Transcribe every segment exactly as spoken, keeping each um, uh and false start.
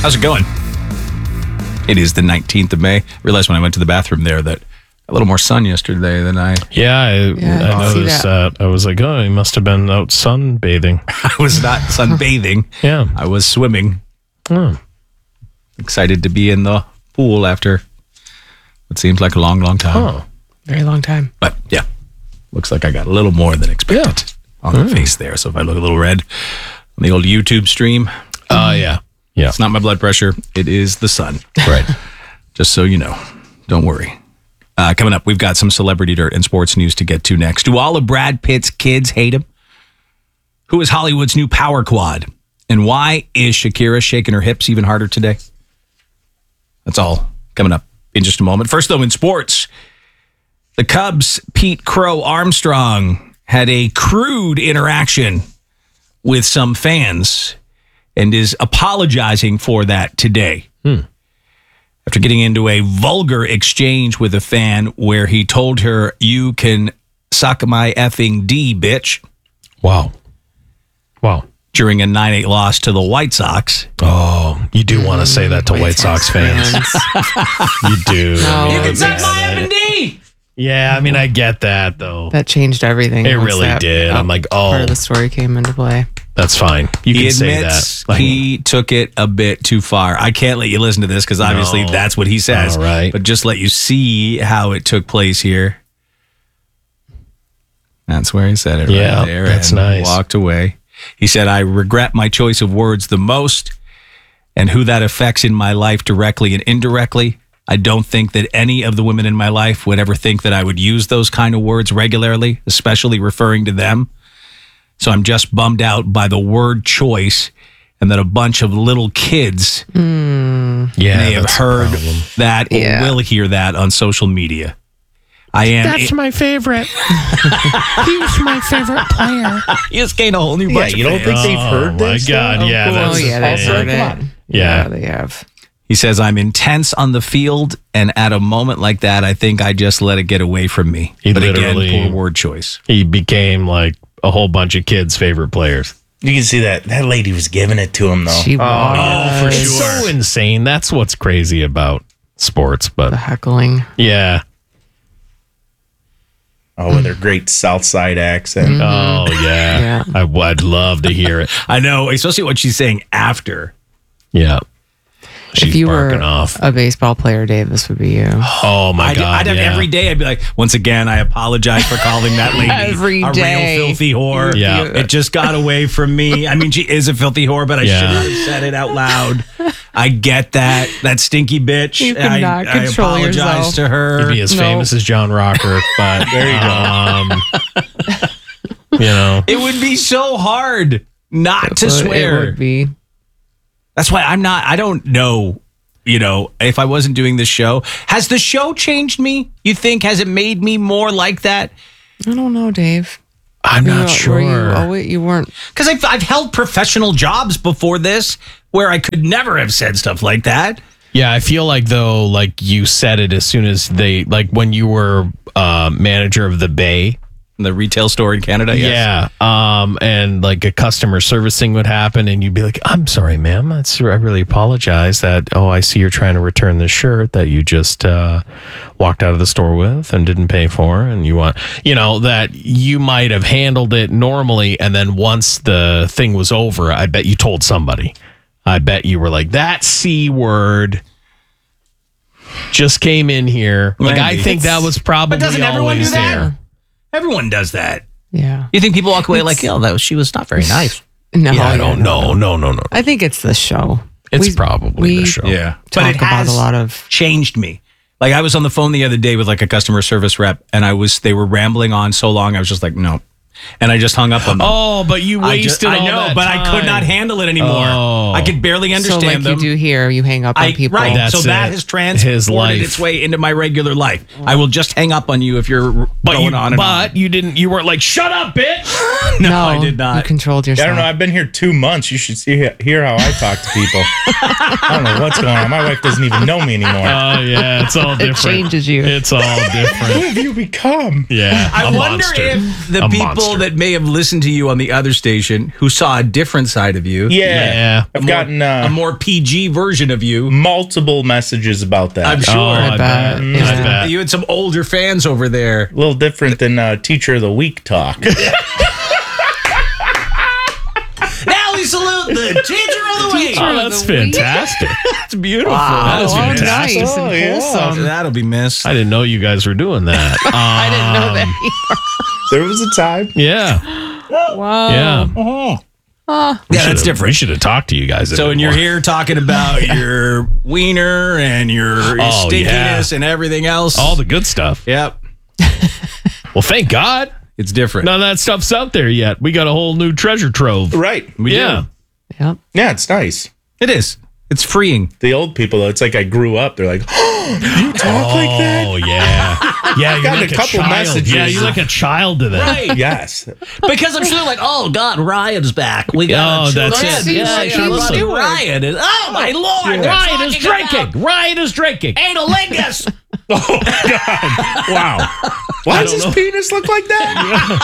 How's it going? It is the nineteenth of May. I realized when I went to the bathroom there that a little more sun yesterday than I... Yeah, I, Yeah, I I see noticed that. that. I was like, oh, he must have been out sunbathing. I was not sunbathing. Yeah. I was swimming. Oh. Excited to be in the pool after what seems like a long, long time. Oh. Very long time. But yeah, looks like I got a little more than expected on the face there. So if I look a little red on the old YouTube stream, Oh, yeah. Yeah. it's not my blood pressure. It is the sun. Right. Just so you know. Don't worry. Uh, coming up, we've got some celebrity dirt and sports news to get to next. Do all of Brad Pitt's kids hate him? Who is Hollywood's new power quad? And why is Shakira shaking her hips even harder today? That's all coming up in just a moment. First, though, in sports, the Cubs' Pete Crow Armstrong had a crude interaction with some fans and is apologizing for that today. Hmm. After getting into a vulgar exchange with a fan where he told her, "You can suck my effing D, bitch," Wow. Wow. during a nine eight loss to the White Sox. Oh, you do want to say that to White, Sox, fans. You do. No. I mean, You can I suck get my it. effing D! Yeah, I mean, I get that, though. That changed everything. It once really that, did. uh, I'm like, part oh, of the story came into play. that's fine. You He can say admits that. Like, he took it a bit too far. I can't let you listen to this because obviously No. that's what he says. All right. But just let you see how it took place here. That's where he said it Yeah, right there. that's and nice. Walked away. He said, "I regret my choice of words the most and who that affects in my life directly and indirectly. I don't think that any of the women in my life would ever think that I would use those kind of words regularly, especially referring to them. So I'm just bummed out by the word choice and that a bunch of little kids yeah, may have that's the heard problem. that or Yeah. will hear that on social media. I am. That's my favorite. He's my favorite player. you just gained a whole new Yeah, bunch you of don't fans. think they've heard Oh, my this? God, though? yeah, Of that's Oh, course. yeah, they've Also, heard come it. on. Yeah. Yeah, they have. He says, "I'm intense on the field, and at a moment like that, I think I just let it get away from me." He but again, literally- poor word choice. He became like a whole bunch of kids' favorite players. You can see that that lady was giving it to him though. She was. Oh, for sure. It's so insane. That's what's crazy about sports. The But heckling. yeah. Oh, with her great South Side accent. Oh, yeah. Yeah. I, would love to hear it. I know, especially what she's saying after. Yeah. She's if you were barking off. a baseball player, Dave, this would be you. Oh, my I'd, God. I'd have yeah. every day. I'd be like, "Once again, I apologize for calling that lady Every a day. real filthy whore. Yeah. It just got away from me. I mean, she is a filthy whore, but I Yeah. shouldn't have said it out loud. I get that. That stinky bitch. You could I, not I control apologize yourself. to her. He'd be as No. famous as John Rocker. But there you go. Um, you know. It would be so hard not to It swear. would be. That's why I'm not, I don't know, you know, if I wasn't doing this show. Has the show changed me? You think? Has it made me more like that? I don't know, Dave. I'm You not know, sure. Were you, oh, wait, you weren't. Because I've, I've held professional jobs before this where I could never have said stuff like that. Yeah, I feel like though, like you said it as soon as they, like when you were uh, manager of the Bay. The retail store in Canada, yes. Yeah, um, and like a customer service thing would happen, and you'd be like, "I'm sorry, ma'am. That's I really apologize. That oh, I see you're trying to return the shirt that you just uh, walked out of the store with and didn't pay for, and you want, you know, that you might have handled it normally, and then once the thing was over, I bet you told somebody. I bet you were like that C word." Just came in here. Like I Maybe. think that was probably But doesn't everyone always do that? there. Everyone does that. Yeah. You think people walk away like, "Oh, that was, she was not very nice." No, Yeah, I yeah, don't no. know. No, no, no. I think it's the show. It's We- probably we the show. Yeah. Talk But it about has a lot of. changed me. Like I was on the phone the other day with like a customer service rep and I was, they were rambling on so long. I was just like, "No." And I just hung up on them. Oh, but you I, wasted just, I all know, that but I could time. not handle it anymore. Oh. I could barely So understand like them. you do here, you hang up on I, people. right. That's so that it. has transported His life. its way into my regular life. I will just hang up on you if you're But going you, on and but on. you didn't. You weren't like, "Shut up, bitch." No, I did You not. controlled I yourself. don't know. I've been here two months. You should see hear how I talk to people. I don't know what's going on. My wife doesn't even know me anymore. Oh yeah, it's all different. changes you. It's all Who different. have you become? Yeah, I a wonder monster. if the A people people that may have listened to you on the other station who saw a different side of you. Yeah. Yeah. I've more- gotten uh, a more P G version of you. multiple messages about that. I'm sure. Oh, I, I bet. bet. I Yeah. bet. You had some older fans over there. A little different than uh, Teacher of the Week talk. Now we salute the teacher of the week. Oh, that's of the week. fantastic. That's beautiful. Wow, That's oh, fantastic. nice and Oh, yeah. wholesome. That'll be missed. I didn't know you guys were doing that. I didn't know Um, that either. There was a time. Yeah. Wow. Yeah. yeah, that's Should've- different. We should have talked to you guys. a So, bit and you're more. here talking about your wiener and your, your Oh, stinkiness yeah. and everything else. all the good stuff. Yep. Well, thank God. It's different. None of that stuff's out there yet. We got a whole new treasure trove. Right. We yeah. do. Yep. Yeah, it's nice. It is. It's freeing. The old people, though, it's like I grew up. They're like, oh, you talk like that? Oh, yeah. Yeah, you're Gotten like a a, couple child. messages. Yeah, you're like a child to them. Right. Yes. Because I'm sure like, oh, God, Ryan's back. We got Oh, a that's children. it. Yeah, Yeah, should let's listen. do it. Ryan is, oh, my Lord. they're Ryan is talking drinking. about Ryan is drinking. Analingus. Wow. Why does his penis look like that?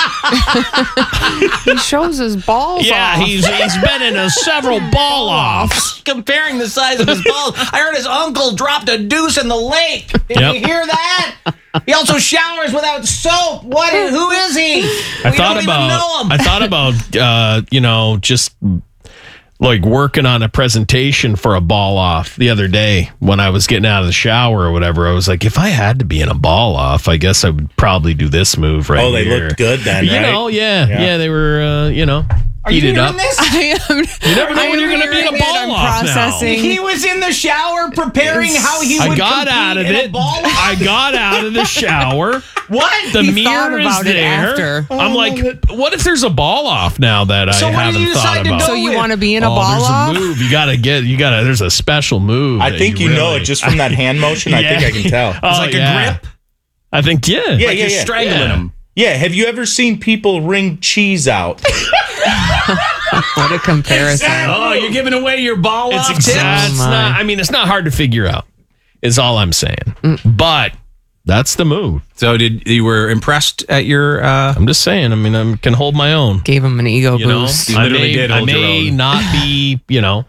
He shows his balls Yeah, off. he's he's been in a several ball offs. Comparing the size of his balls. I heard his uncle dropped a deuce in the lake. Did Yep. you hear that? He also showers without soap. What? Is, who is he? I we thought don't about even know him. I thought about uh, you know, just like working on a presentation for a ball off the other day when I was getting out of the shower or whatever. I was like, if I had to be in a ball off, I guess I would probably do this move right Oh, they here. looked good then, You right? know, yeah, yeah, Yeah. they were, uh, you know, Are you heated hearing up. this? I am. You never know when you're going to be in a ball I'm off now. processing. He was in the shower preparing how he would I got compete out of in it. A ball off. I got out of the shower. What? The He mirror thought is about it there. after. I'm like, what if there's a ball off now that So I what did haven't you thought decide to about? go So you with? want to be in a oh, ball there's off? a move. You gotta get. You gotta. There's a special move. I that think you, know really- it just from that hand motion. I Yeah. think I can tell. Oh, It's like yeah. a grip. I think yeah. Yeah, Like yeah, you're yeah. strangling Yeah. him. Yeah, have you ever seen people wring cheese out? What a comparison. Oh, you're giving away your ball It's off exact. tips? It's Oh, my. not. I mean, it's not hard to figure out. Is all I'm saying. But that's the move. So did you were impressed at your? Uh, I'm just saying. I mean, I can hold my own. Gave him an ego You know, boost. You I literally may, did I hold your may own. not be. You know,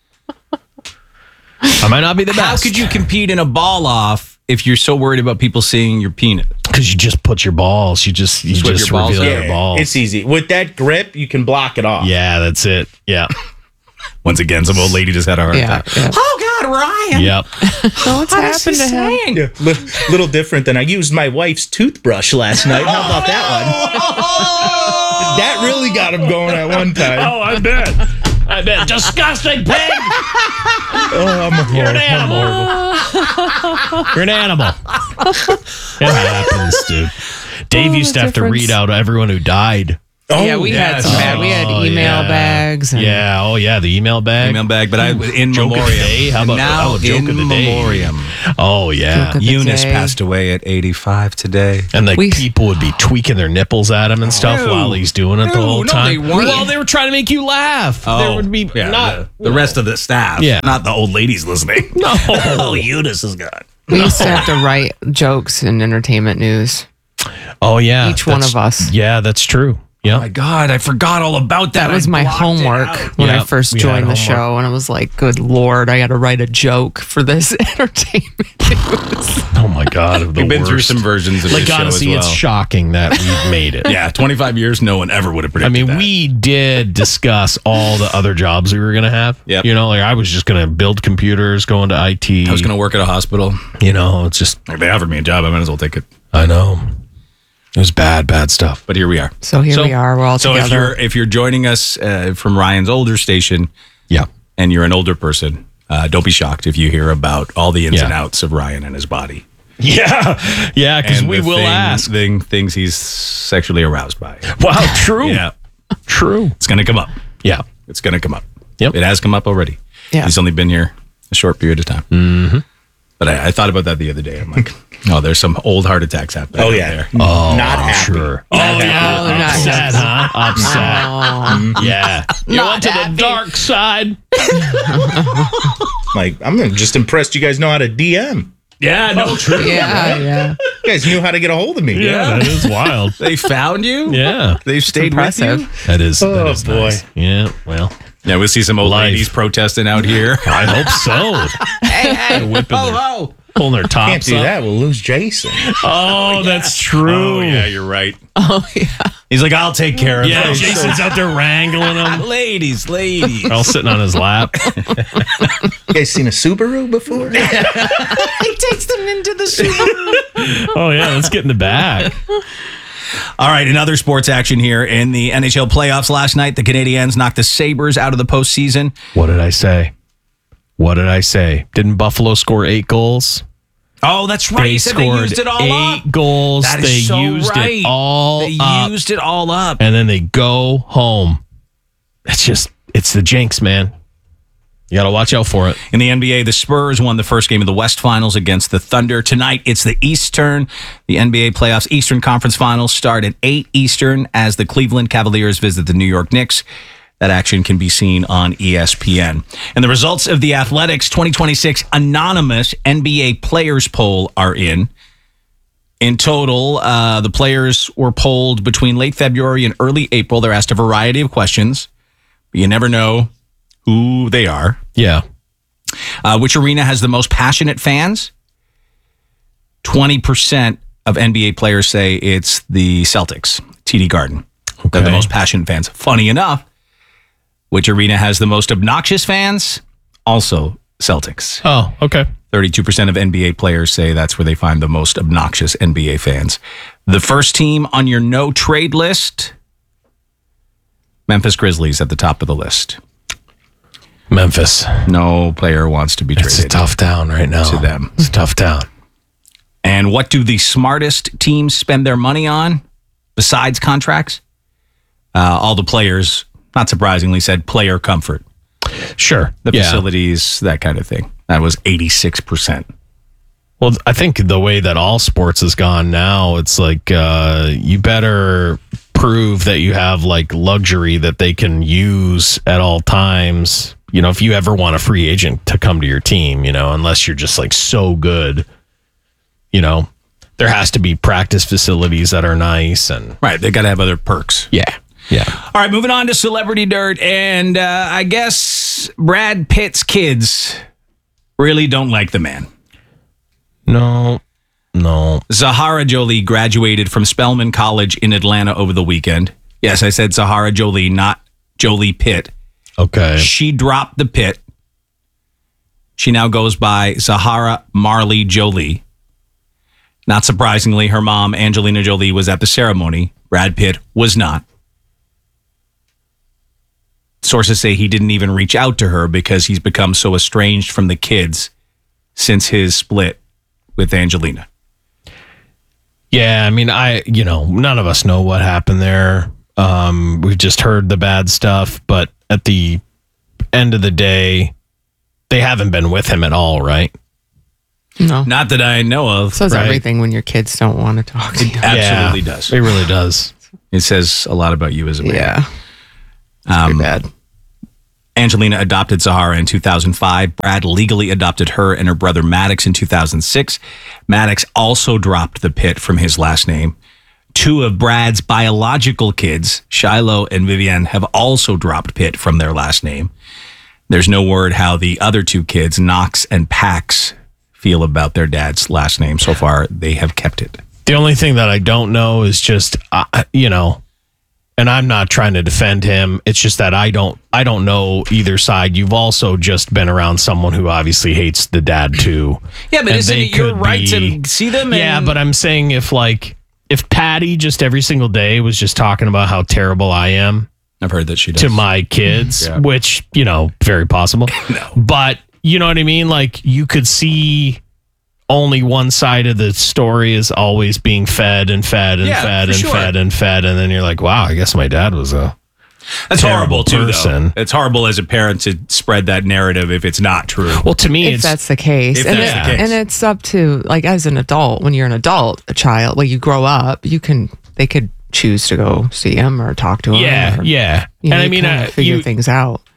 I might not be the best. how could you compete in a ball off if you're so worried about people seeing your penis? Because you just put your balls. You just you Just whip just your balls reveal out. your balls. It's easy. With that grip, you can block it off. Yeah, that's it. Yeah. Once again, some old lady just had a heart Yeah, attack. yeah. Oh God, Ryan! Yep. So what's What is he happened to him? saying? Yeah, li- little different than I used my wife's toothbrush last night. How about that one? That really got him going at one time. Oh, I bet. I bet. Disgusting pig. Oh, I'm You're an horrible. animal. You're an animal. It happens, dude. Dave Oh, used to the have to difference. read out everyone who died. Oh, Yeah, we had yes. some bad. We had Oh, email yeah. bags. And Yeah. Oh, yeah. The email bag. Email bag, but I in Joke of the memoriam. day? How And about- now oh, joke in of the day. memoriam? Oh, yeah. Joke of the Eunice day. passed away at eighty-five today. And like We- people would be tweaking their nipples at him and stuff No. while he's doing it the No, whole no, time. they weren't. Well, they were trying to make you laugh. there would be yeah, not the, the rest of the staff. Yeah. not the old ladies listening. No. oh, Eunice is gone. We used to have to write jokes in entertainment news. Oh yeah, Each one that's- of us. Yeah, that's true. Oh my Yeah, God, I forgot all about that. That was I my blocked it homework out. when Yeah, I first we had joined the homework. show, and I was like, "Good Lord, I got to write a joke for this entertainment news." oh my god, the We've been through worst. some versions of Like this show honestly, as well. it's shocking that we've made it. Yeah, twenty-five years, no one ever would have I predicted mean, that. we did discuss all the other jobs we were gonna have. Yep. You know, like I was just gonna build computers, go into I T. I was going to work at a hospital. You know, it's just Like, they offered me a job. I might as well take it. I know it was bad, bad stuff. But here we are. So here So- we are. We're all So if together. you're if you're joining us uh, from Ryan's older station Yeah. and you're an older person, uh, don't be shocked if you hear about all the ins Yeah. and outs of Ryan and his body. Yeah, yeah, because And we the will thing- ask. thing, things he's sexually aroused by. Wow, true, Yeah, true. it's going to come up. Yeah, It's going to come up. Yep. It has come up already. Yeah. He's only been here a short period of time. Mm-hmm. But I, I thought about that the other day. I'm like, oh, there's some old heart attacks happening. Oh, out yeah. there. oh, Not happy. sure. Oh Not yeah, happy. Oh, not upset, huh? Upset. Oh, Yeah, you went to the dark side. Like, I'm just impressed you guys know how to D M. Yeah, no, true. yeah, yeah. You guys knew how to get a hold of me. Yeah, that is wild. They found you? Yeah, They've stayed with you? Impressive. that is. Oh, that is boy. nice. Yeah, well, Yeah, we'll see some old Life. ladies protesting out here. I hope so. Hey, hey, whipping ho, their- ho. Pulling their tops Can't do up. that. We'll lose Jason. Oh, that's true. Oh, yeah, you're right. Oh yeah. He's like, I'll take care of Yeah, it. Jason's out there wrangling them. Ladies, ladies. They're all sitting on his lap. You guys seen a Subaru before? He takes them into the Subaru. Oh, yeah, let's get in the back. All right, another sports action here in the N H L playoffs last night. The Canadiens knocked the Sabres out of the postseason. What did I say? What did I say? Didn't Buffalo score eight goals? Oh, that's right. They You said they scored used it all eight up. goals. That is They so used right. it all They up. used it all up. And then they go home. It's just, it's the jinx, man. You got to watch out for it. In the N B A, the Spurs won the first game of the West Finals against the Thunder. Tonight, it's the Eastern. The N B A playoffs Eastern Conference Finals start at eight Eastern as the Cleveland Cavaliers visit the New York Knicks. That action can be seen on E S P N. And the results of the Athletics twenty twenty-six anonymous N B A players poll are in. In total, uh, the players were polled between late February and early April. They're asked a variety of questions, but you never know who they are. Yeah. Uh, which arena has the most passionate fans? twenty percent of N B A players say it's the Celtics, T D Garden. They're the Okay. most passionate fans. Funny enough, which arena has the most obnoxious fans? Also Celtics. Oh, okay. thirty-two percent of N B A players say that's where they find the most obnoxious N B A fans. The first team on your no trade list, Memphis Grizzlies at the top of the list. Memphis. No player wants to be It's a traded tough town right now. to them. It's a tough town. And what do the smartest teams spend their money on besides contracts? Uh, all the players, not surprisingly, said player comfort. Sure. The Yeah. facilities, that kind of thing. That was eighty-six percent. Well, I think the way that all sports has gone now, it's like uh, you better prove that you have like luxury that they can use at all times. You know, if you ever want a free agent to come to your team, you know, unless you're just like so good, you know, there has to be practice facilities that are nice and Right, they got to have other perks. yeah, yeah. All right, moving on to Celebrity Dirt. And uh, I guess Brad Pitt's kids really don't like the man. No, no. Zahara Jolie graduated from Spelman College in Atlanta over the weekend. Yes, I said Zahara Jolie, not Jolie Pitt. Okay. She dropped the Pitt. She now goes by Zahara Marley Jolie. Not surprisingly, her mom, Angelina Jolie, was at the ceremony. Brad Pitt was not. Sources say he didn't even reach out to her because he's become so estranged from the kids since his split with Angelina. Yeah, I mean, I, you know, none of us know what happened there. Um, we've just heard the bad stuff, but at the end of the day, they haven't been with him at all, right? No. Not that I know of. Says right. everything when your kids don't want to talk to you. Absolutely Yeah, does. It really does. It says a lot about you as a man. Yeah. It's Um, pretty bad. Angelina adopted Zahara in two thousand five. Brad legally adopted her and her brother Maddox in two thousand six. Maddox also dropped the Pitt from his last name. Two of Brad's biological kids, Shiloh and Vivienne, have also dropped Pitt from their last name. There's no word how the other two kids, Knox and Pax, feel about their dad's last name. So far, they have kept it. The only thing that I don't know is just, uh, you know, and I'm not trying to defend him. It's just that I don't, I don't know either side. You've also just been around someone who obviously hates the dad too. Yeah, but And isn't they it your could right be- to see them? And Yeah, but I'm saying if like, if Patty just every single day was just talking about how terrible I am I've heard that she does. to my kids, Yeah. which, you know, very possible. No. But you know what I mean? Like you could see only one side of the story is always being fed and fed and Yeah, fed for and sure. fed and fed. And then you're like, wow, I guess my dad was a. That's terrible horrible too, person. though. It's horrible as a parent to spread that narrative if it's not true. Well, to me, If it's. that's the case. If and, that's it- the case. and it's up to, like, as an adult, when you're an adult, a child, when you grow up, you can, they could choose to go see him or talk to him. yeah, or, yeah. You know, and I you mean, kinda uh, figure you, things out.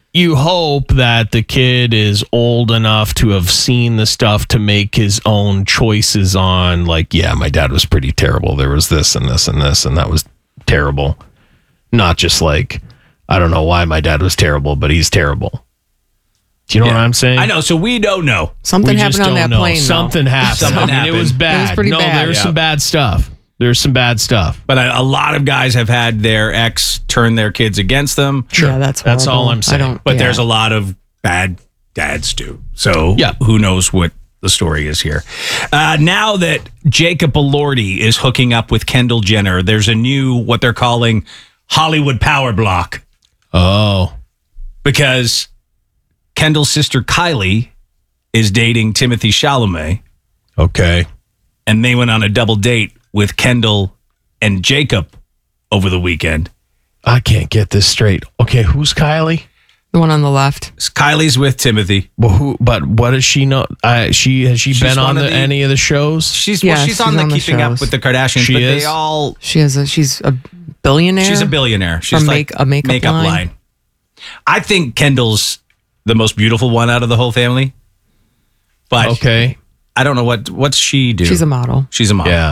you hope that the kid is old enough to have seen the stuff to make his own choices on, like, yeah, my dad was pretty terrible. There was this and this and this, and that was terrible. Not just like, I don't know why my dad was terrible, but he's terrible. Do you know Yeah. what I'm saying? I know. So we don't know. Something We just happened on don't that know. plane. though. Something happened. Something I mean, happened. It was bad. It was pretty no, bad. there's Yeah. some bad stuff. There's some bad stuff. But a, a lot of guys have had their ex turn their kids against them. Yeah, that's That's all horrible. I'm saying. I don't, But yeah. there's a lot of bad dads too. So Yeah. who knows what the story is here. Uh, now that Jacob Elordi is hooking up with Kendall Jenner, there's a new, what they're calling Hollywood power block, Oh. because Kendall's sister Kylie is dating Timothy Chalamet, Okay. and they went on a double date with Kendall and Jacob over the weekend. I can't get this straight. Okay, who's Kylie? the one on the left. Kylie's with Timothy. Well, who? But what does she know? I she has she She's been on one of the, the- any of the shows? She's Yeah, well, she's, she's on the on the Keeping Up shows. with the Kardashians, She but is? they all She has a. She's a billionaire. she's a billionaire. She's From like make- a makeup line? I think Kendall's the most beautiful one out of the whole family. But Okay. I don't know what what's she do. She's a model. She's a mom. Yeah.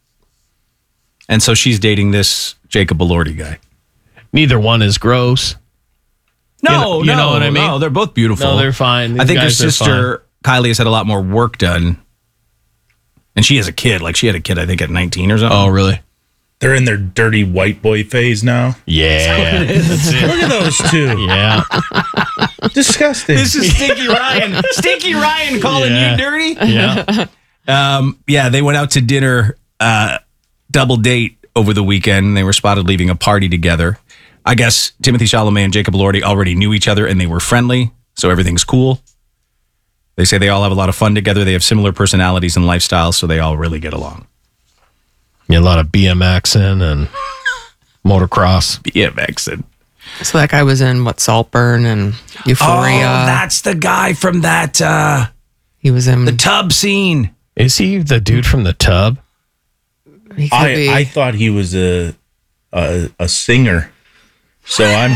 And so she's dating this Jacob Elordi guy. Neither one is gross. No, You know- you no, know what I mean? No, they're both beautiful. No, they're fine. I These think her guys are sister Kylie has had a lot more work done. And she has a kid. Like she had a kid, I think, at nineteen or something. Oh, really? They're in their dirty white boy phase now. Yeah. That's it. Look at those two. Yeah. Disgusting. This is Stinky Ryan. Stinky Ryan calling Yeah. you dirty. Yeah. Um, yeah, they went out to dinner, uh, double date over the weekend. They were spotted leaving a party together. I guess Timothy Chalamet and Jacob Elordi already knew each other and they were friendly, so everything's cool. They say they all have a lot of fun together. They have similar personalities and lifestyles, so they all really get along. Yeah, a lot of BMXing and motocross. BMXing. So that guy was in what Saltburn and Euphoria. Oh, that's the guy from that uh, he was in. the tub scene. Is he the dude from the tub? he could I, be. I thought he was a a, a singer. So I'm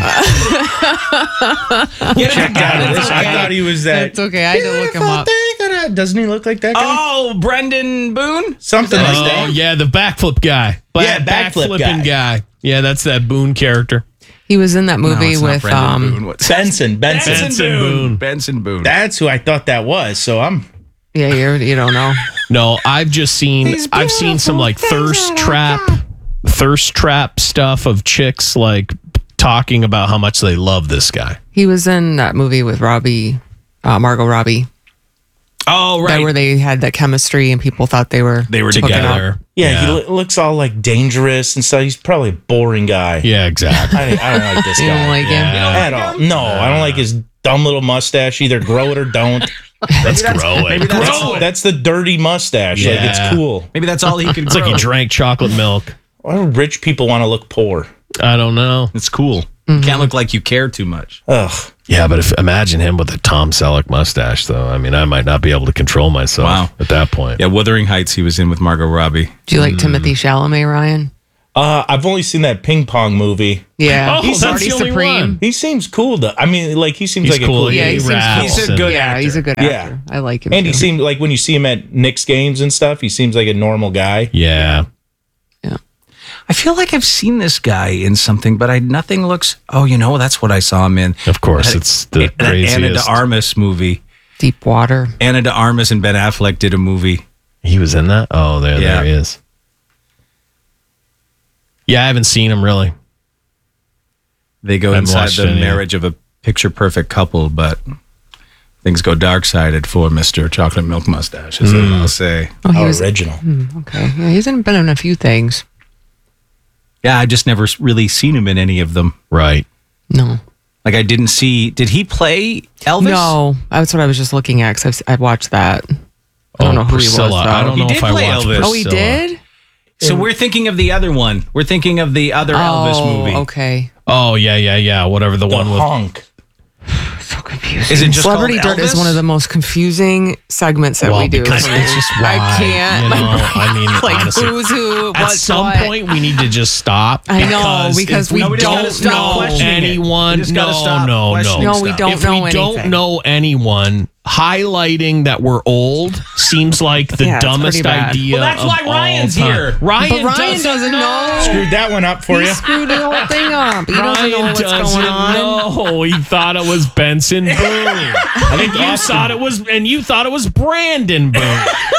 checked out of this. I thought he was that. It's okay. I had to look him up. Doesn't he look like that guy? Oh, Brendan Boone? Something like Oh, that. yeah, the backflip guy. Yeah, backflip Backflipping guy. guy. Yeah, that's that Boone character. He was in that No, movie it's not with Brendan um. Boone. What's Benson, Benson. Benson, Benson Boone. Boone. Benson Boone. That's who I thought that was. So I'm. Yeah, you you don't know. No, I've just seen These I've seen some like thirst trap thirst trap stuff of chicks like talking about how much they love this guy. He was in that movie with Robbie, uh, Margot Robbie, oh, that right. where they had that chemistry and people thought they were They were hooking up. together. Yeah, he lo- looks all like dangerous and stuff. He's probably a boring guy. Yeah, exactly. I, I don't like this You guy don't like him? Yeah. at all. No, I don't like his dumb little mustache. Either grow it or don't. Let's grow it. maybe that's- Grow it. That's the dirty mustache. Like Yeah. it's cool. Maybe that's all he could It's like he drank chocolate milk. Why do rich people want to look poor? I don't know. It's cool. Mm-hmm. Can't look like you care too much. Ugh. Yeah, but if imagine him with a Tom Selleck mustache, though. I mean, I might not be able to control myself Wow. at that point. Yeah, Wuthering Heights he was in with Margot Robbie. Do you like Timothy Chalamet, Ryan? Uh, I've only seen that ping pong movie. Yeah, Oh, he's that's Party the only Supreme. one. He seems cool. Though. I mean, like he seems He's like cool. a cool. Yeah, he he seems raps. cool. He's a and- good Yeah, actor. he's a good Yeah. actor. I like him. And he too. seems like when you see him at Knicks games and stuff, he seems like a normal guy. Yeah. Yeah. I feel like I've seen this guy in something, but I nothing looks. Oh, you know, that's what I saw him in. Of course, it's the That Anna de craziest. Armas movie. Deep Water. Anna de Armas and Ben Affleck did a movie. He was in that? Oh, there, Yeah. there he is. Yeah, I haven't seen him really. They go Haven't inside watched the any. marriage of a picture perfect couple, but things go dark sided for Mister Chocolate Milk Mustache, is what I'll say. Oh, he How was original. okay. Yeah, he's in, been in a few things. Yeah, I just never s- really seen him in any of them. Right. No, Like I didn't see. Did he play Elvis? no, that's what I was just looking at because I've, I've watched that. I don't Oh, know who Priscilla. he was. Though. I don't He know did if I play watched Elvis. Priscilla. Oh, he did. So we're thinking of the other one. We're thinking of the other Elvis oh, movie. okay. Oh, yeah, yeah, yeah. Whatever the, The one with. honk. confusing. Is it just Celebrity called Dirt is Elvis? one of the most confusing segments that Well, we do. because it's just why, I can't. you know, I mean, like honestly, who's who, at what's some what. point, we need to just stop. I know, because if we we No, we just gotta don't stop know questioning it. anyone. We just gotta No, stop no, questioning no. No, we stuff. don't if know we anything. don't know anyone, highlighting that we're old seems like the Yeah, it's dumbest pretty bad. idea. Well, that's of why all Ryan's time. here. Ryan, But Ryan doesn't, doesn't know. Screwed that one up for He you. screwed the whole thing up. He doesn't Ryan know what's doesn't going on. know. He thought it was Benson Boone. I think you thought it was, and you thought it was Brandon Boone.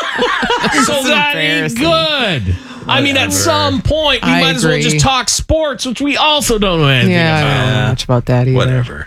So that ain't embarrassing. good. I mean, at some point, we I might as well agree. just talk sports, which we also don't know anything Yeah, I about. don't know much about that either. Whatever.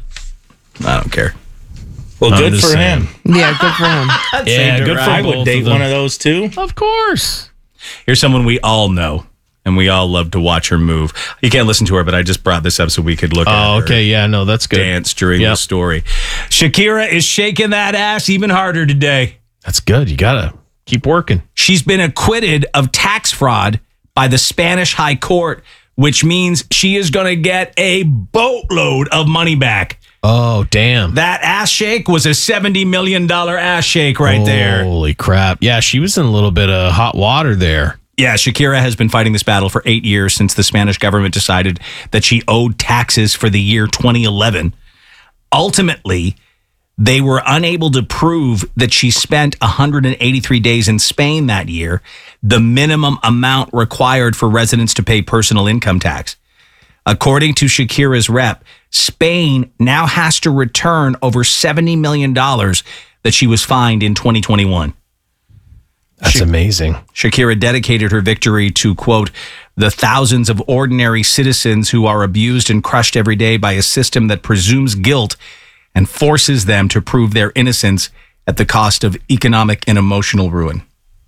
I don't care. Well, I'm good just for saying. him. Yeah, good for him. Yeah, good for I both would date of them. one of those too. Of course. Here's someone we all know, and we all love to watch her move. You can't listen to her, but I just brought this up so we could look at Oh, her okay. Yeah, no, that's good. dance during Yep. the story. Shakira is shaking that ass even harder today. That's good. You got to keep working. She's been acquitted of tax fraud by the Spanish High Court, which means she is going to get a boatload of money back. Oh, damn. That ass shake was a seventy million dollars ass shake right there. Holy crap. Yeah, she was in a little bit of hot water there. Yeah, Shakira has been fighting this battle for eight years since the Spanish government decided that she owed taxes for the year twenty eleven. Ultimately, they were unable to prove that she spent one hundred eighty-three days in Spain that year, the minimum amount required for residents to pay personal income tax. According to Shakira's rep, Spain now has to return over seventy million dollars that she was fined in twenty twenty-one. That's amazing. Shakira dedicated her victory to, quote, the thousands of ordinary citizens who are abused and crushed every day by a system that presumes guilt and forces them to prove their innocence at the cost of economic and emotional ruin.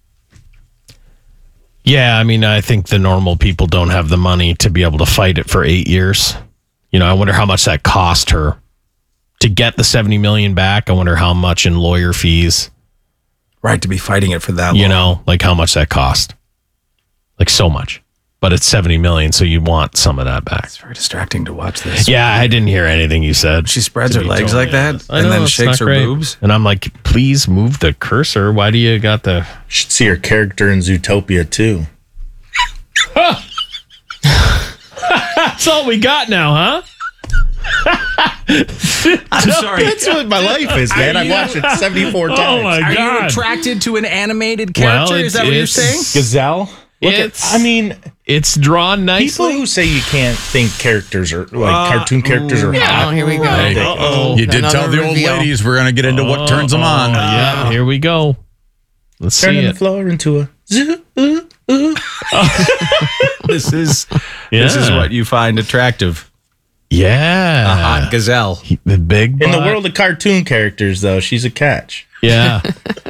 Yeah, I mean, I think the normal people don't have the money to be able to fight it for eight years. You know, I wonder how much that cost her to get the seventy million back. I wonder how much in lawyer fees, Right, to be fighting it for that long. you know, like how much that cost. Like so much. But it's seventy million, so you want some of that back. It's very distracting to watch this. Yeah, I didn't hear anything you said. She spreads to her be legs totally like that honest. I and know, then it's shakes not her great. boobs. And I'm like, please move the cursor. Why do you got the... You should see her character in Zootopia too. That's all we got now, huh? I'm sorry. That's what my life is, man. I watched it seventy-four times. Oh my Are you God. attracted to an animated Well, character? Is that what you're it's- saying? Gazelle. Look at, It's- I mean, It's drawn nicely. people who say you can't think characters are like cartoon characters are Yeah. hot. Oh, here we go. Right. Uh-oh. You did Another tell the old reveal. ladies we're going to get into what turns them on. Oh, yeah, here we go. Let's see Turning the it. floor into a zoo. Ooh, ooh. This is Yeah. this is what you find attractive. Yeah. A hot gazelle. He- the big In the butt. world of cartoon characters, though, she's a catch. Yeah.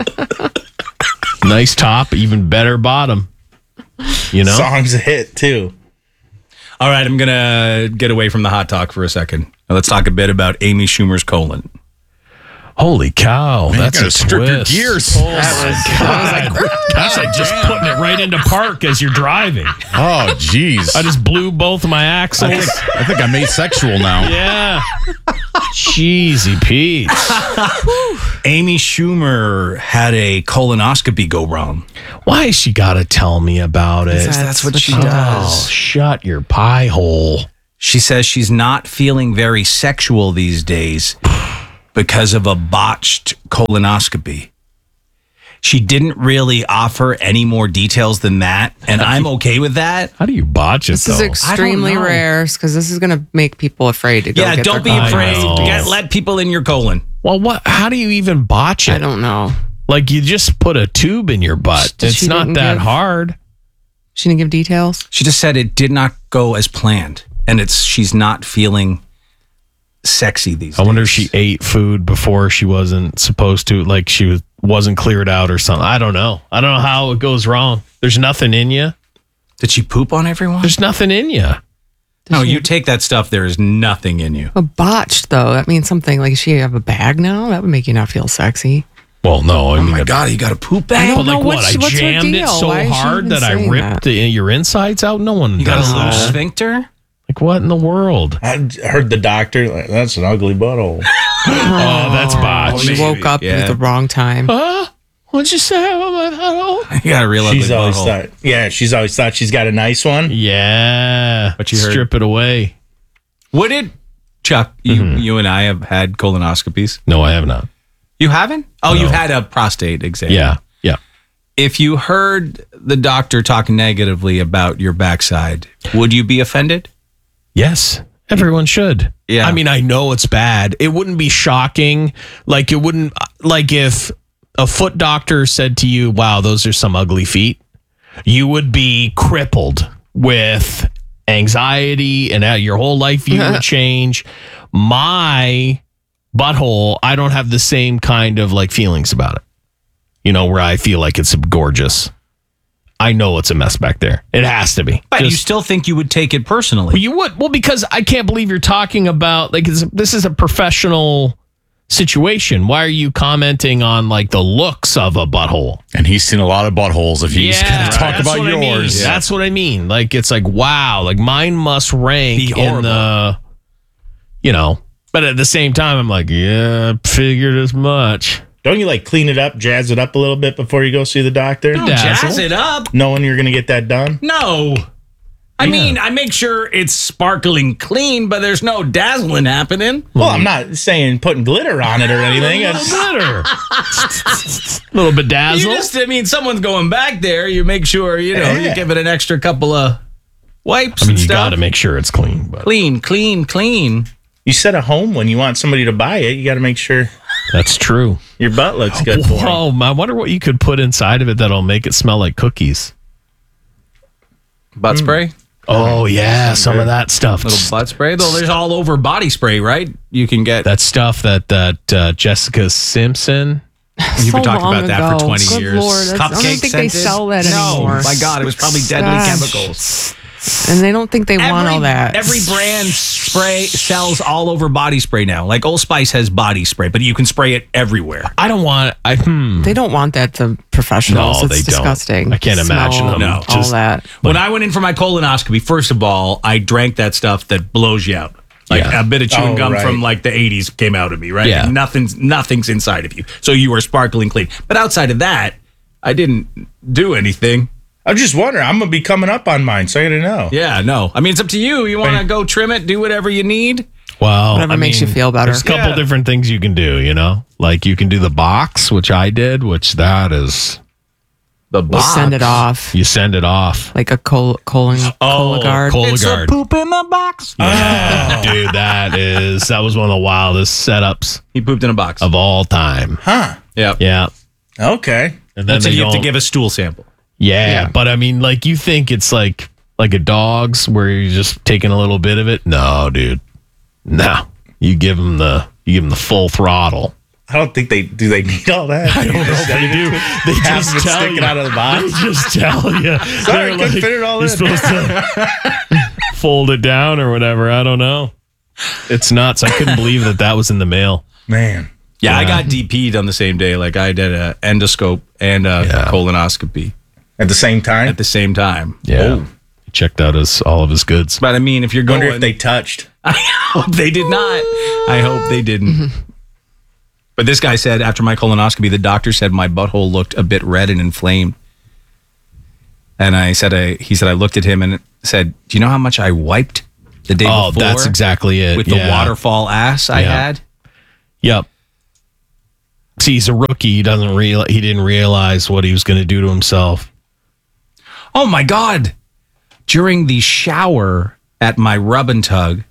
Nice top, even better bottom. You know? Song's a hit too. All right, I'm going to get away from the hot talk for a second. Now let's talk a bit about Amy Schumer's colon. Holy cow. Man, you that's gotta a strip your twist. gears. Oh my God. That's like just putting it right into park as you're driving. Oh, jeez. I just blew both of my axles. I think, I think I'm asexual now. Yeah. Cheesy Pete. Amy Schumer had a colonoscopy go wrong. Why she got to tell me about it? That's That's what what she she Oh, does. shut your pie hole. She says she's not feeling very sexual these days because of a botched colonoscopy. She didn't really offer any more details than that, and I'm okay with that. How do you botch it, This though? is extremely know. rare because this is going to make people afraid to go Yeah, get don't be their afraid. colonoscopy. Get, let people in your colon. well, what? How do you even botch it? I don't know. Like you just put a tube in your butt. Did It's she not didn't that give- hard. She didn't give details. She just said it did not go as planned, and it's she's not feeling sexy these I days. wonder if she ate food before she wasn't supposed to, like she was, wasn't cleared out or something. I don't know. I don't know how it goes wrong. There's nothing in you. Did she poop on everyone? There's nothing in you. No, you take that stuff. There is nothing in you. A botched though. That means something like she have a bag now. That would make you not feel sexy. Well, no. I Oh mean, my it- God, you got a poop I bag? don't but know like what? what's- I what's her jammed it deal? so Why is she hard even that I saying ripped that? The, your insides out. No one You got does a little that. sphincter? Like, what in the world? I heard the doctor, like, that's an ugly butthole. Oh, that's botched. You woke up Yeah. at the wrong time. Huh? What'd you say about my butthole? You got a real ugly She's always butthole. thought, yeah, she's always thought she's got a nice one. Yeah. But you heard- Strip it away. Would it, Chuck? You Mm-hmm. you and I have had colonoscopies. No, I have not. You haven't? Oh, you've had a prostate exam. Yeah. Yeah. If you heard the doctor talk negatively about your backside, would you be offended? Yes. Everyone should. Yeah. I mean, I know it's bad. It wouldn't be shocking. Like, it wouldn't, like, if a foot doctor said to you, wow, those are some ugly feet, you would be crippled with anxiety and uh, your whole life view would change. My butthole, I don't have the same kind of like feelings about it. You know, where I feel like it's gorgeous. I know it's a mess back there. It has to be. But you Just- still think you would take it personally. well, you would. Well, because I can't believe you're talking about like it's, this is a professional situation. Why are you commenting on like the looks of a butthole? And he's seen a lot of buttholes. If he's going to talk that's about what I mean. yours, That's what I mean. Like it's like wow, like mine must rank Be in horrible. the, you know. But at the same time, I'm like, yeah, figured as much. Don't you like clean it up, jazz it up a little bit before you go see the doctor? Don't dazzle. jazz it up. Knowing you're going to get that done? No. I mean, I make sure it's sparkling clean, but there's no dazzling happening. Well, I'm not saying putting glitter on it or anything. It's- Glitter, a little bit You dazzle. just, I mean, someone's going back there. You make sure, you know, you Yeah. give it an extra couple of wipes I mean, and you stuff. got to make sure it's clean. But clean, clean, clean. You set a home when you want somebody to buy it. You got to make sure that's true. your butt looks good for 'em. Whoa, I wonder what you could put inside of it that'll make it smell like cookies. Butt spray? Oh yeah, some of that stuff. Little butt spray? Though there's all over body spray, right? You can get. That stuff that that uh, Jessica Simpson. You've been So talking long about that for ago. twenty Good years. Lord, that's- I don't Cupcake think they scented? sell that no, anymore. my God, it was probably deadly Gosh. chemicals. And they don't think they want all that. Every brand spray sells all over body spray now. Like Old Spice has body spray, but you can spray it everywhere. I don't want. I hmm. They don't want that to professionals. No, it's they don't. disgusting. I can't imagine Smell them. No. all Just- that. When I went in for my colonoscopy, first of all, I drank that stuff that blows you out. Like Yeah. a bit of chewing Oh, gum right. from like the eighties came out of me, right? Yeah. And nothing's nothing's inside of you. So you were sparkling clean. But outside of that, I didn't do anything. I'm just wondering. I'm going to be coming up on mine, so I got to know. Yeah, no. I mean, it's up to you. You want to go trim it, do whatever you need. Well, Whatever I makes you mean, feel better. There's a couple Yeah. different things you can do. You know, like you can do the box, which I did, which that is The You box. send it off you send it off. like a col- colon Cologuard. Cologuard. poop in the box. Dude, that is that was one of the wildest setups He pooped in a box. of all time. Huh. Yeah. Yeah. Okay. And then That's they if you have to don't- give a stool sample. Yeah, Yeah. but I mean, like you think it's like like a dog's where you're just taking a little bit of it. No, dude. No, you give them the you give them the full throttle. I don't think they do. They need all that. I don't know if They do. They Half just of it tell sticking you. out of the box. They just tell you. Sorry, I couldn't fit it all you're in. supposed to fold it down or whatever. I don't know. It's nuts. I couldn't believe that that was in the mail. Man. Yeah, I Yeah. got D P'd on the same day. Like I did a endoscope and a Yeah. colonoscopy At the same time. at the same time. Yeah. He checked out his all of his goods. But I mean, if you're I going, wonder if they touched. I hope they did not. I hope they didn't. But this guy said after my colonoscopy, the doctor said my butthole looked a bit red and inflamed. And I said, I, he said, I looked at him and said, do you know how much I wiped the day Oh, before? that's exactly it. With Yeah. the waterfall ass I Yeah. had. Yep. See, he's a rookie. He doesn't real. He didn't realize what he was going to do to himself. Oh my God. During the shower at my rub and tug,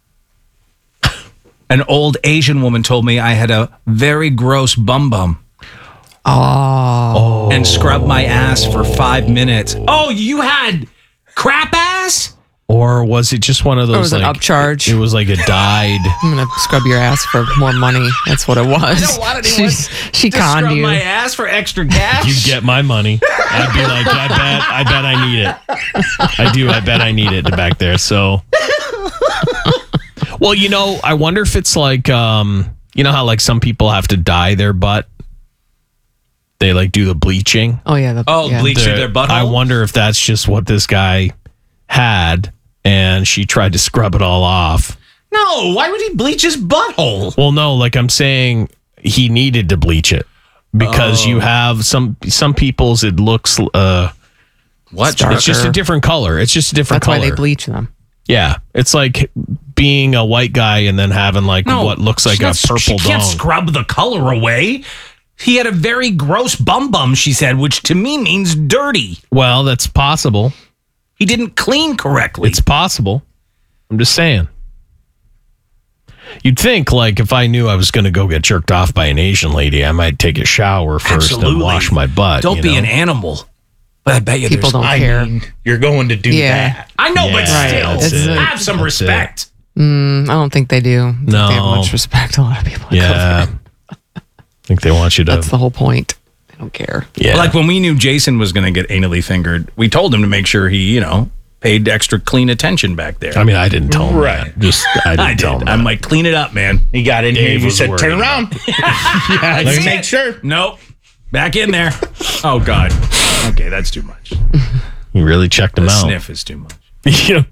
an old Asian woman told me I had a very gross bum bum. Oh. And scrubbed my ass for five minutes. Oh, you had crap ass? Or was it just one of those? Or was it like, upcharge? It, it was like a dyed. I'm gonna scrub your ass for more money. That's what it was. I don't want anyone She's, she to conned scrub you. my ass for extra cash. You get my money. I'd be like, I bet, I bet I need it. I do. I bet I need it back there. So, well, you know, I wonder if it's like, um, you know how like some people have to dye their butt. They like do the bleaching. Oh yeah. The, Oh, yeah. bleach The- their butthole? I wonder if that's just what this guy had. and she tried to scrub it all off. No, why would he bleach his butthole? Well, no, like I'm saying, he needed to bleach it because Oh. you have some some people's. It looks uh, What? Darker. it's just a different color. It's just a different That's color. why they bleach them. Yeah, it's like being a white guy and then having like No, what looks like she's a not- purple She can't dong. scrub the color away. He had a very gross bum bum, she said, which to me means dirty. Well, that's possible. He didn't clean correctly. It's possible. I'm just saying. You'd think, like, if I knew I was going to go get jerked off by an Asian lady, I might take a shower first Absolutely. and wash my butt. Don't you be know? an animal. But I bet you People there's- don't I care. mean, you're going to do Yeah. that. I know, but Yeah, still, that's it. have some That's respect. Mm, I don't think they do. I don't think They have No. much respect. A lot of people. Yeah. I think they want you to. That's the whole point. They don't care. yeah. Like when we knew Jason was going to get anally fingered, we told him to make sure he, you know, paid extra clean attention back there. I mean, I didn't tell him Right. that. Just, I didn't I tell did. him I'm that. like, clean it up, man. You got in here, Dave you was said, worried turn about around. yeah, let me make sure. Nope. Back in there. Oh, God. Okay, that's too much. You really checked him The out. sniff is too much. Yeah.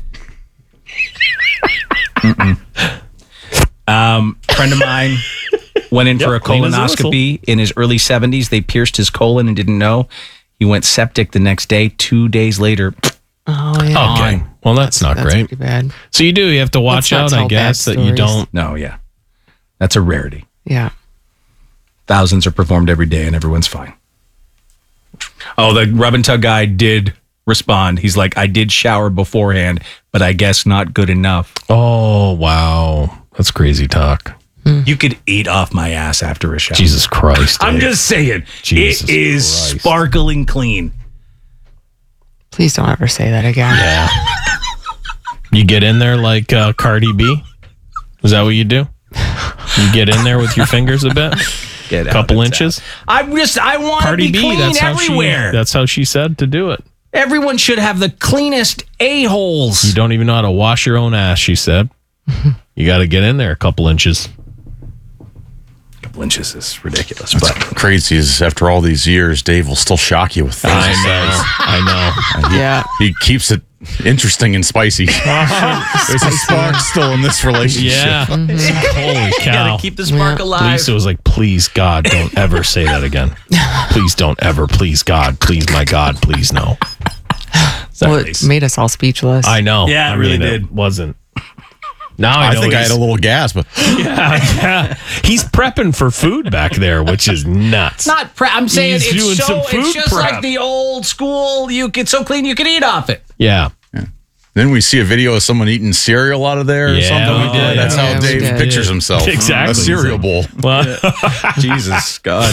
Um, friend of mine went in for a Yep, clean as a colonoscopy in his early seventies. They pierced his colon and didn't know. He went septic the next day. Two days later, Oh yeah. Okay. Well, that's not That's great. pretty bad. So you do. You have to watch Let's not out, I tell guess, bad that you stories. don't. no, yeah. That's a rarity. Yeah. Thousands are performed every day and everyone's fine. Oh, the rub and tug guy did respond. He's like, I did shower beforehand, but I guess not good enough. Oh, wow. That's crazy talk. You could eat off my ass after a shower. Jesus Christ. I'm Dave. just saying, Jesus it is Christ. sparkling clean. Please don't ever say that again. Yeah. You get in there like uh, Cardi B? Is that what you do? You get in there with your fingers a bit? Get A out couple of inches? town. I'm just, I want to Cardi be B, clean that's how she everywhere. that's how she said to do it. Everyone should have the cleanest a-holes. You don't even know how to wash your own ass, she said. You got to get in there a couple inches. A couple inches is ridiculous, What's but crazy is after all these years, Dave will still shock you with things. I he says. know. I know. Yeah. He keeps it interesting and spicy. There's a spark still in this relationship. Yeah. Holy cow. gotta keep the spark alive. Lisa was like, please, God, don't ever say that again. Please don't ever. Please, God. Please, my God. Please, no. Well, it made us all speechless. I know. Yeah, it I really mean, did. It wasn't. Now I, I know think I he's- had a little gas, but yeah, yeah. He's prepping for food back there, which is nuts. not pre- I'm saying He's doing it's so some food it's just prep. like the old school. You get so clean you can eat off it. Yeah. then we see a video of someone eating cereal out of there or Yeah, something. we did. That's Yeah, how we Dave did. pictures himself. Exactly. A cereal bowl. Well, Jesus God.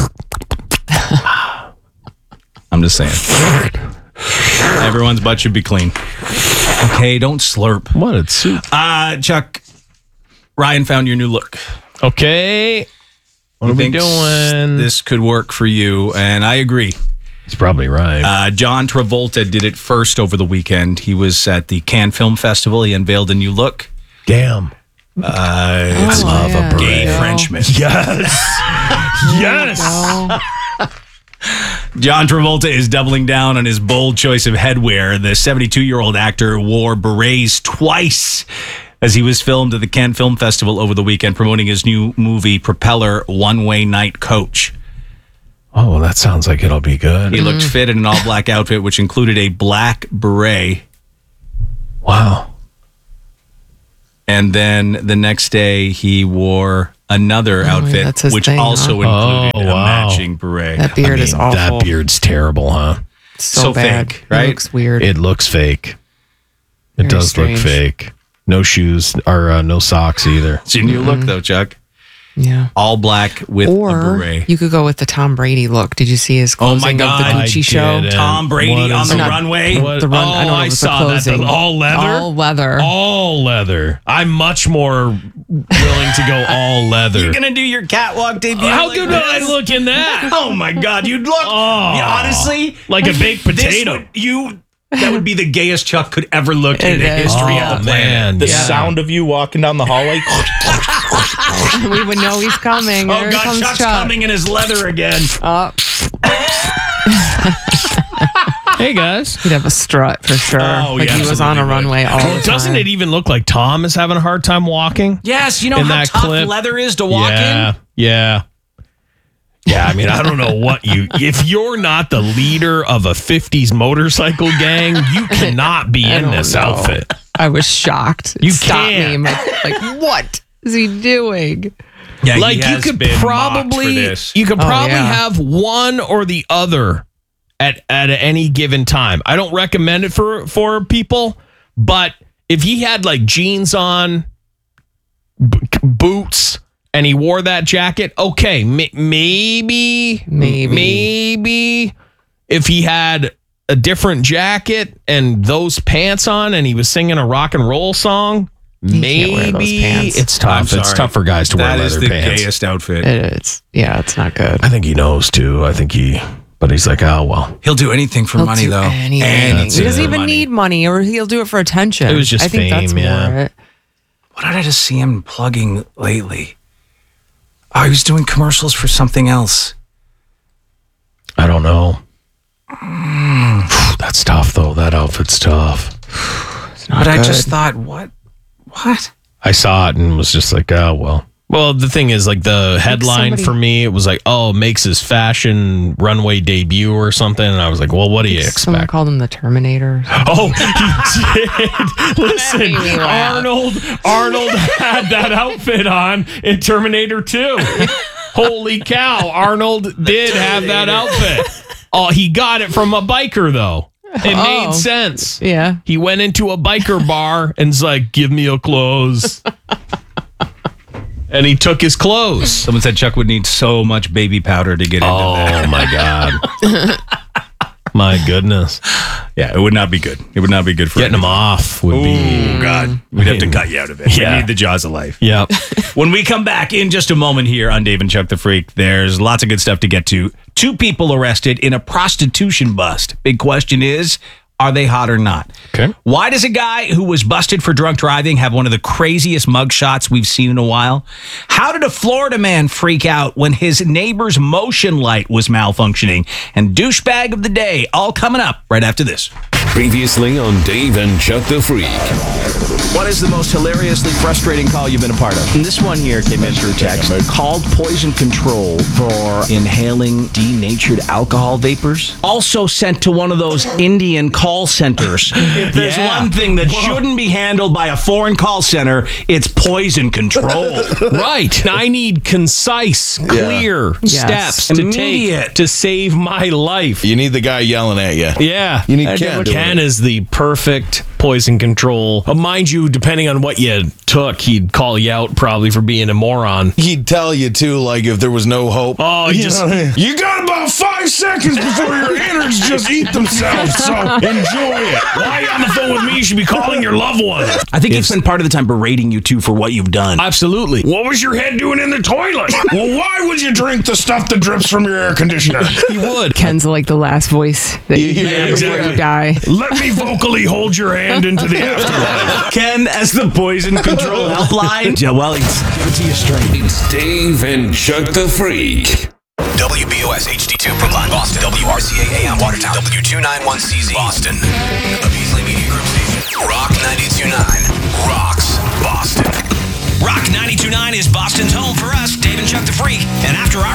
I'm just saying. Everyone's butt should be clean. Okay, don't slurp. what a soup. Uh, Chuck, Ryan found your new look. Okay. What are we Thinks doing? This could work for you, and I agree. He's probably right. Uh, John Travolta did it first over the weekend. He was at the Cannes Film Festival. He unveiled a new look. Damn. Uh, it's Oh, of yeah. a gay There you go. Frenchman. Yes. yes. Oh, John Travolta is doubling down on his bold choice of headwear. The seventy-two-year-old actor wore berets twice as he was filmed at the Cannes Film Festival over the weekend, promoting his new movie, Propeller One-Way Night Coach. Oh, well, that sounds like it'll be good. He looked fit in an all-black outfit, which included a black beret. Wow. And then the next day, he wore another yeah, outfit, that's his which thing, also huh? included Oh, wow. a matching beret. that beard I mean, is awful. That beard's terrible, huh? so, so bad. fake, right? It looks weird. It looks fake. It Very does strange. look fake. No shoes or uh, no socks either. It's your new look, though, Chuck. yeah. All black with a Or beret. you could go with the Tom Brady look. Did you see his Oh, my closing God. of the I Gucci show? did. Tom Brady What on is the it? Not runway. What? The run- I don't oh, know if I it's the saw that. closing. The all leather? All leather. All leather. I'm much more willing to go all leather. You're gonna do your catwalk debut. How like good this? would I look in that? Oh my God, you'd look. Oh. Yeah, honestly, Like a baked this potato. would- you. That would be the gayest Chuck could ever look in It the is. history Oh, of the planet. man. The yeah. sound of you walking down the hallway. we would know he's coming. Oh there God, comes Chuck's Chuck. coming in his leather again. Oh, Hey, guys. He'd have a strut for sure. Oh, like yeah, he was on a absolutely would. runway all the time. Doesn't it even look like Tom is having a hard time walking? Yes, you know In how that tough clip? leather is to walk yeah, in? Yeah. Yeah, I mean, I don't know what you... If you're not the leader of a fifties motorcycle gang, you cannot be I in don't this know. outfit. I was shocked. It You stopped can't. me. Like, like, what is he doing? Yeah, Like, you could probably... You could Oh, probably yeah. have one or the other at, at any given time. I don't recommend it for, for people, but if he had, like, jeans on, b- boots... and he wore that jacket, okay, m- maybe, Maybe. maybe if he had a different jacket and those pants on and he was singing a rock and roll song, can't maybe wear those pants. it's I'm tough. It's sorry. tough for guys to That wear is leather the pants. gayest outfit. It's yeah, it's not good. I think he knows too. I think he, but he's like, oh, well. He'll do anything for He'll money, do though. anything. Anything He doesn't for even money. need money, or he'll do it for attention. It was just I think that's fame, yeah. more it. What did I just see him plugging lately? Oh, he was doing commercials for something else. I don't know. That's tough, though. That outfit's tough. But I good. just thought, what? What? I saw it and was just like, oh, well. Well, the thing is, like, the headline somebody- for me, it was like, oh, makes his fashion runway debut or something. And I was like, well, what do you Someone expect? called him the Terminator. Oh, he did. Listen, made me laugh. Arnold, Arnold had that outfit on in Terminator two. Holy cow. Arnold did have that outfit. Oh, he got it from a biker, though. It Oh. made sense. Yeah. He went into a biker bar and's like, give me your clothes. And he took his clothes. Someone said Chuck would need so much baby powder to get into that. Oh, my God. My goodness. Yeah, it would not be good. It would not be good for Getting him off would be... Oh, God. We'd have to cut you out of it. Yeah. We need the jaws of life. Yep. When we come back in just a moment here on Dave and Chuck the Freak, there's lots of good stuff to get to. Two people arrested in a prostitution bust. Big question is, are they hot or not? Okay. Why does a guy who was busted for drunk driving have one of the craziest mug shots we've seen in a while? How did a Florida man freak out when his neighbor's motion light was malfunctioning? And douchebag of the day, all coming up right after this. Previously on Dave and Chuck the Freak. What is the most hilariously frustrating call you've been a part of? This one here came in through text. Called Poison Control for inhaling denatured alcohol vapors. Also sent to one of those Indian call centers. If there's Yeah. one thing that shouldn't be handled by a foreign call center, it's poison control. Right. I need concise, clear Yes. steps to Immediate. take to save my life. You need the guy yelling at you. Yeah. You need I Ken. do. doing Ken it. is the perfect poison control. Uh, mind you, depending on what you took, he'd call you out probably for being a moron. He'd tell you too, like if there was no hope. Oh, he you just- know what I mean? You got about five seconds before your innards just eat themselves. So enjoy it. Why are you on the phone with me? You should be calling your loved one. I think he spent part of the time berating you too for what you've done. Absolutely. What was your head doing in the toilet? Well, why would you drink the stuff that drips from your air conditioner? He would. Ken's like the last voice that you Yeah, hear before exactly. you die. Let me vocally hold your hand into the afterlife. Ken as the poison control helpline. Yeah, well, he's give it to you straight. It's Dave and Chuck the Freak. W B O S H D two Brookline, Boston. W R C A A M Watertown. W two ninety-one C Z Boston. A Beasley Media Group station. Rock ninety-two point nine rocks Boston. Rock ninety-two point nine is Boston's home for us, Dave and Chuck the Freak. And after our